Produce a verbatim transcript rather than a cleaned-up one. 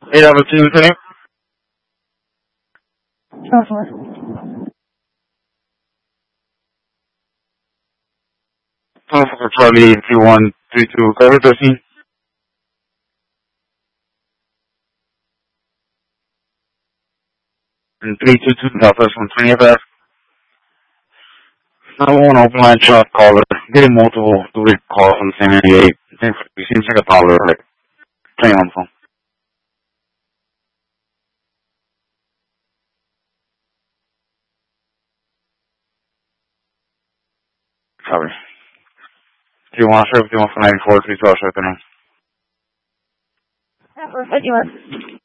eight double two, continue. For Charlie two one three two, cover thirteen. And three two two, Southwest one twentieth Ave. I want open line shot caller. Getting multiple three calls from the same ninety-eight. It seems like a toddler, like playing on the phone. Sorry. Do you want to serve? Do you want for ninety-four, three twelve, serve the name? What do you want?